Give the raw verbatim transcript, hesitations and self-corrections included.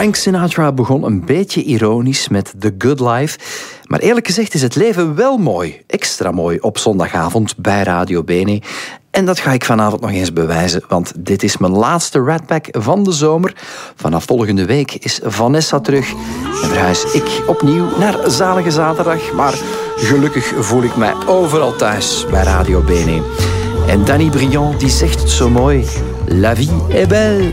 Frank Sinatra begon een beetje ironisch met The Good Life. Maar eerlijk gezegd is het leven wel mooi. Extra mooi op zondagavond bij Radio Bene. En dat ga ik vanavond nog eens bewijzen, want dit is mijn laatste Rat Pack van de zomer. Vanaf volgende week is Vanessa terug en verhuis ik opnieuw naar Zalige Zaterdag. Maar gelukkig voel ik mij overal thuis bij Radio Bene. En Danny Briand die zegt het zo mooi: La vie est belle.